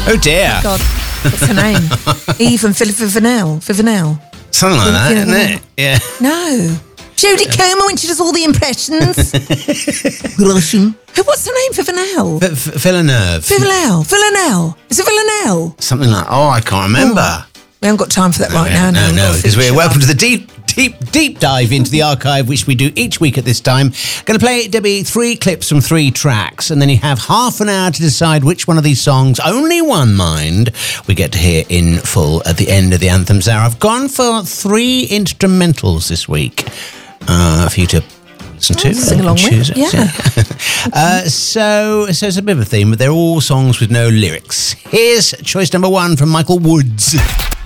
Oh dear. God, what's her name? Eve and Philip Vivanel. Something like that, isn't it? Yeah. No. Jodie Comer when she does all the impressions. What's her name? Vivanel? Villeneuve. Villanelle. Is it Villanelle? Something like, I can't remember. Oh, we haven't got time for that now. No, because we're welcome to the deep dive into the archive, which we do each week at this time. Going to play, Debbie, 3 clips from 3 tracks, and then you have half an hour to decide which one of these songs, only one, mind, we get to hear in full at the end of the Anthems Hour. I've gone for 3 instrumentals this week for you to listen to. Sing along with. Yeah. So it's a bit of a theme, but they're all songs with no lyrics. Here's choice number 1 from Michael Woods.